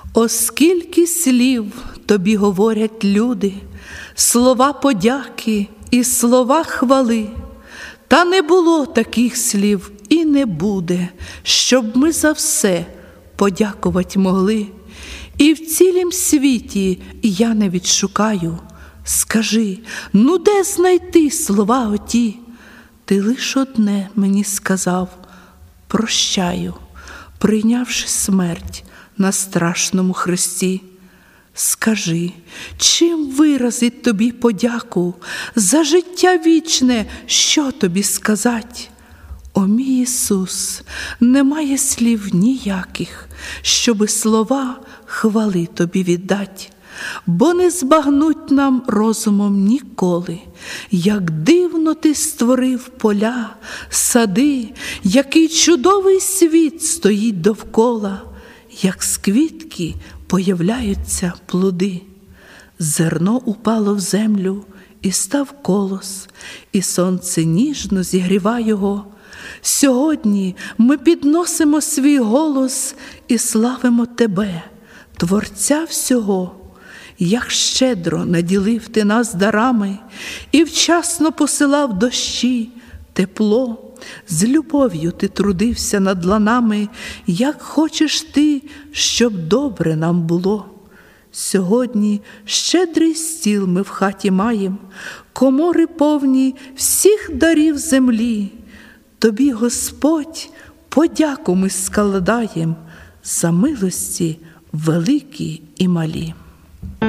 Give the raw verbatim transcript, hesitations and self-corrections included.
Оскільки слів тобі говорять люди, слова подяки і слова хвали, та не було таких слів і не буде, щоб ми за все подякувати могли. І в цілім світі я не відшукаю. Скажи, ну де знайти слова оті? Ти лиш одне мені сказав: прощаю, прийнявши смерть на страшному хресті. Скажи, чим виразить тобі подяку за життя вічне, що тобі сказать? О мій Ісус, немає слів ніяких, щоби слова хвали тобі віддать, бо не збагнуть нам розумом ніколи, як дивно ти створив поля, сади, який чудовий світ стоїть довкола, як з квітки появляються плоди. Зерно упало в землю, і став колос, і сонце ніжно зігріва його. Сьогодні ми підносимо свій голос і славимо Тебе, Творця всього. Як щедро наділив ти нас дарами і вчасно посилав дощі, тепло, з любов'ю ти трудився над ланами, як хочеш ти, щоб добре нам було. Сьогодні щедрий стіл ми в хаті маєм, комори повні всіх дарів землі. Тобі, Господь, подяку ми складаєм за милості великі і малі.